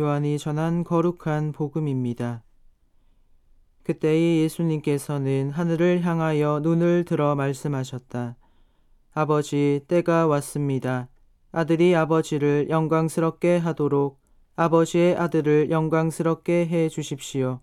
요한이 전한 거룩한 복음입니다. 그때의 예수님께서는 하늘을 향하여 눈을 들어 말씀하셨다. 아버지, 때가 왔습니다. 아들이 아버지를 영광스럽게 하도록 아버지의 아들을 영광스럽게 해 주십시오.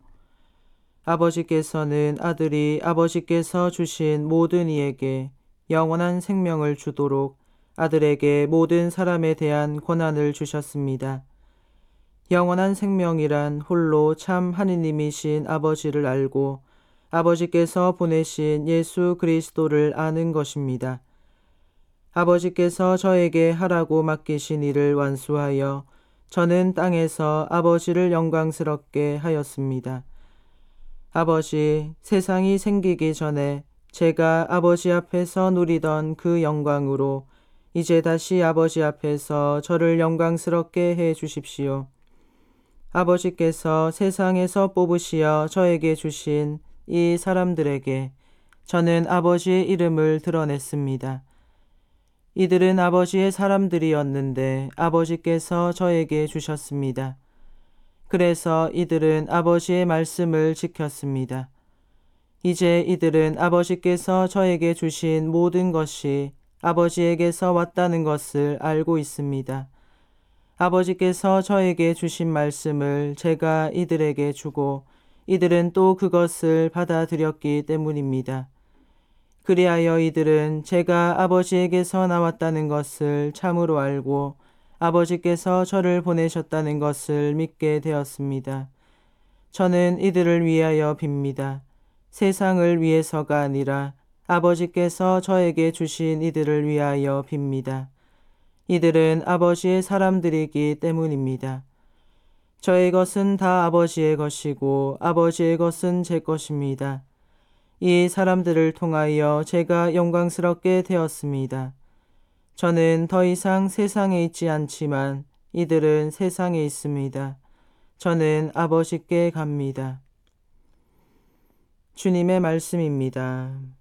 아버지께서는 아들이 아버지께서 주신 모든 이에게 영원한 생명을 주도록 아들에게 모든 사람에 대한 권한을 주셨습니다. 영원한 생명이란 홀로 참 하느님이신 아버지를 알고 아버지께서 보내신 예수 그리스도를 아는 것입니다. 아버지께서 저에게 하라고 맡기신 일을 완수하여 저는 땅에서 아버지를 영광스럽게 하였습니다. 아버지, 세상이 생기기 전에 제가 아버지 앞에서 누리던 그 영광으로 이제 다시 아버지 앞에서 저를 영광스럽게 해 주십시오. 아버지께서 세상에서 뽑으시어 저에게 주신 이 사람들에게 저는 아버지의 이름을 드러냈습니다. 이들은 아버지의 사람들이었는데 아버지께서 저에게 주셨습니다. 그래서 이들은 아버지의 말씀을 지켰습니다. 이제 이들은 아버지께서 저에게 주신 모든 것이 아버지에게서 왔다는 것을 알고 있습니다. 아버지께서 저에게 주신 말씀을 제가 이들에게 주고 이들은 또 그것을 받아들였기 때문입니다. 그리하여 이들은 제가 아버지에게서 나왔다는 것을 참으로 알고 아버지께서 저를 보내셨다는 것을 믿게 되었습니다. 저는 이들을 위하여 빕니다. 세상을 위해서가 아니라 아버지께서 저에게 주신 이들을 위하여 빕니다. 이들은 아버지의 사람들이기 때문입니다. 저의 것은 다 아버지의 것이고 아버지의 것은 제 것입니다. 이 사람들을 통하여 제가 영광스럽게 되었습니다. 저는 더 이상 세상에 있지 않지만 이들은 세상에 있습니다. 저는 아버지께 갑니다. 주님의 말씀입니다.